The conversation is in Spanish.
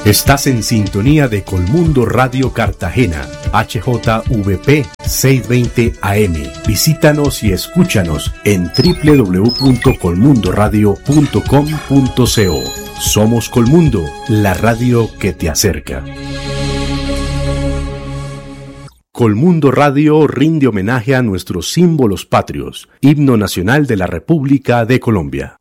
Estás en sintonía de Colmundo Radio Cartagena, HJVP 620 AM. Visítanos y escúchanos en www.colmundoradio.com.co. Somos Colmundo, la radio que te acerca. Colmundo Radio rinde homenaje a nuestros símbolos patrios, himno nacional de la República de Colombia.